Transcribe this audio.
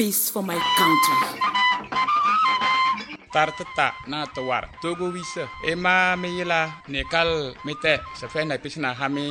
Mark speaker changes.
Speaker 1: peace for my country.
Speaker 2: Tartata na tawar Togo wisa ema meyila nekal mete safena pisna hami